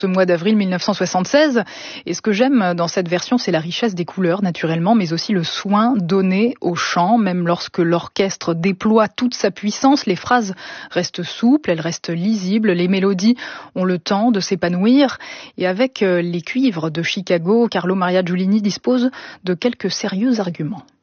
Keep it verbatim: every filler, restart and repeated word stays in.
ce mois d'avril mille neuf cent soixante-seize. Et ce que j'aime dans cette version, c'est la richesse des couleurs, naturellement, mais aussi le soin donné au chant. Même lorsque l'orchestre déploie toute sa puissance, les phrases restent souples, elles restent lisibles, les mélodies ont le temps de s'épanouir. Et avec les cuivres de Chicago, Carlo Maria Giulini dispose de quelques sérieux arguments.